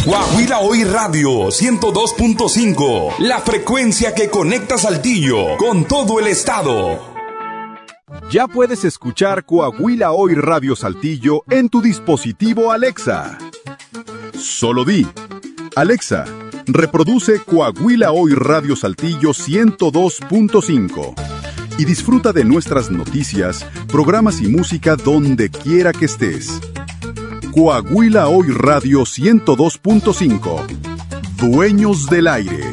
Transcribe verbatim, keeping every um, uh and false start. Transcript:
Coahuila Hoy Radio ciento dos punto cinco, la frecuencia que conecta Saltillo con todo el estado. Ya puedes escuchar Coahuila Hoy Radio Saltillo en tu dispositivo Alexa. Solo di, Alexa, reproduce Coahuila Hoy Radio Saltillo ciento dos punto cinco y disfruta de nuestras noticias, programas y música donde quiera que estés. Coahuila Hoy Radio ciento dos punto cinco. Dueños del aire.